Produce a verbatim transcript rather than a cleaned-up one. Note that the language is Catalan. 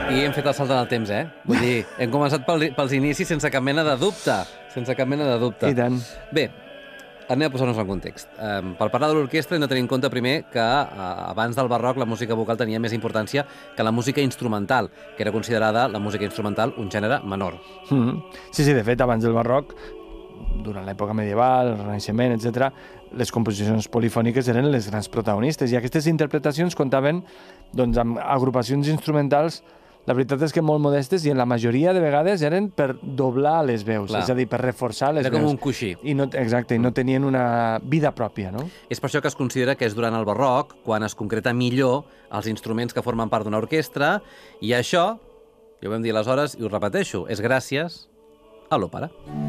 I hem fet el salt en el temps, eh? Vull dir, hem començat pel, pels inicis sense cap mena de dubte. Sense cap mena de dubte. I tant. Bé, anem a posar-nos en context. Um, per parlar de l'orquestra hem de tenir en compte primer que uh, abans del barroc la música vocal tenia més importància que la música instrumental, que era considerada la música instrumental un gènere menor. Mm -hmm. Sí, sí, de fet, abans del barroc, durant l'època medieval, el Renaixement, etcètera, les composicions polifòniques eren les grans protagonistes i aquestes interpretacions comptaven doncs, amb agrupacions instrumentals, la veritat és que molt modestes, i en la majoria de vegades eren per doblar les veus, Clar. És a dir, per reforçar les Era veus. com un coixí. I no, exacte, i no tenien una vida pròpia, no? És per això que es considera que és durant el barroc quan es concreta millor els instruments que formen part d'una orquestra, i això, ja ho vam dir aleshores i ho repeteixo, és gràcies a l'òpera.